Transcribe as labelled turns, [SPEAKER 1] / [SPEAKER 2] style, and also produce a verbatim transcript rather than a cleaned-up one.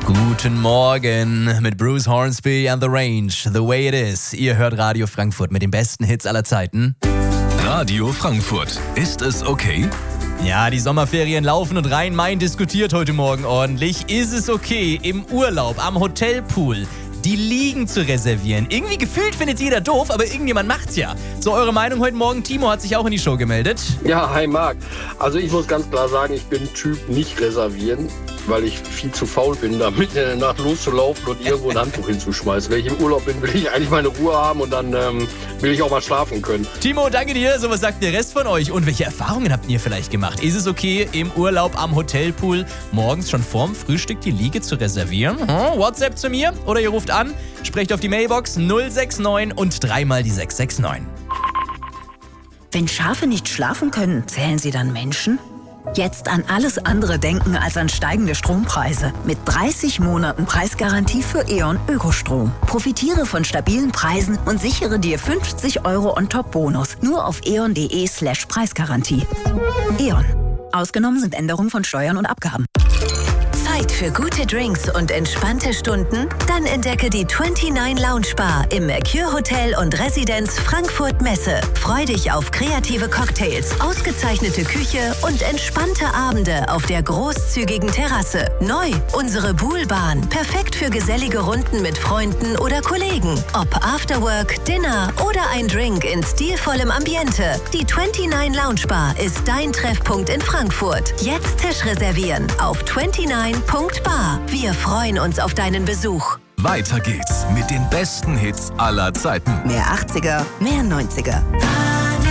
[SPEAKER 1] Guten Morgen mit Bruce Hornsby and The Range, The Way It Is. Ihr hört Radio Frankfurt mit den besten Hits aller Zeiten.
[SPEAKER 2] Radio Frankfurt, ist es okay?
[SPEAKER 1] Ja, die Sommerferien laufen und Rhein-Main diskutiert heute Morgen ordentlich. Ist es okay, im Urlaub am Hotelpool die Liegen zu reservieren? Irgendwie gefühlt findet jeder doof, aber irgendjemand macht's ja. So, eure Meinung heute Morgen? Timo hat sich auch in die Show gemeldet.
[SPEAKER 3] Ja, hi Marc. Also ich muss ganz klar sagen, ich bin Typ nicht reservieren, weil ich viel zu faul bin, da mitten in der Nacht loszulaufen und irgendwo ein Handtuch hinzuschmeißen. Wenn ich im Urlaub bin, will ich eigentlich meine Ruhe haben und dann ähm, will ich auch mal schlafen können.
[SPEAKER 1] Timo, danke dir. So, was sagt der Rest von euch? Und welche Erfahrungen habt ihr vielleicht gemacht? Ist es okay, im Urlaub am Hotelpool morgens schon vorm Frühstück die Liege zu reservieren? Hm? WhatsApp zu mir oder ihr ruft an, sprecht auf die Mailbox null sechs neun und dreimal die sechs sechs neun.
[SPEAKER 4] Wenn Schafe nicht schlafen können, zählen sie dann Menschen? Jetzt an alles andere denken als an steigende Strompreise. Mit dreißig Monaten Preisgarantie für E.ON Ökostrom. Profitiere von stabilen Preisen und sichere dir fünfzig Euro On-Top-Bonus. Nur auf eon.de slash Preisgarantie. E.ON. Ausgenommen sind Änderungen von Steuern und Abgaben.
[SPEAKER 5] Zeit für gute Drinks und entspannte Stunden? Dann entdecke die neunundzwanzig Lounge Bar im Mercure Hotel und Residenz Frankfurt Messe. Freu dich auf kreative Cocktails, ausgezeichnete Küche und entspannte Abende auf der großzügigen Terrasse. Neu, unsere Poolbahn. Perfekt für gesellige Runden mit Freunden oder Kollegen. Ob Afterwork, Dinner oder ein Drink in stilvollem Ambiente. Die neunundzwanzig Lounge Bar ist dein Treffpunkt in Frankfurt. Jetzt Tisch reservieren auf neunundneunzig Punkt bar. Wir freuen uns auf deinen Besuch.
[SPEAKER 2] Weiter geht's mit den besten Hits aller Zeiten.
[SPEAKER 4] Mehr achtziger, mehr neunziger.